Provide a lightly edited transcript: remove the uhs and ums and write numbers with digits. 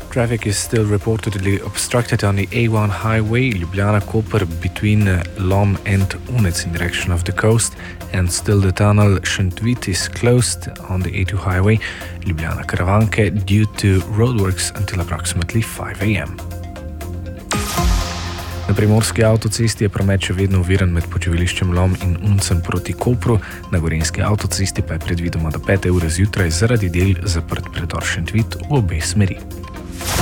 Traffic is still reportedly obstructed on the A1 highway, Ljubljana-Koper, between Lom and Unec in direction of the coast, and still the tunnel Šentvid is closed on the A2 highway, Ljubljana-Karavanke, due to roadworks until approximately 5 a.m. Na primorski avtocesti je promet še vedno oviran med počivališčem Lom in Uncem proti Kopru, na gorenjski avtocesti pa je predvidoma do 5 ure zjutraj zaradi del zaprt predor Šentvid v obe smeri.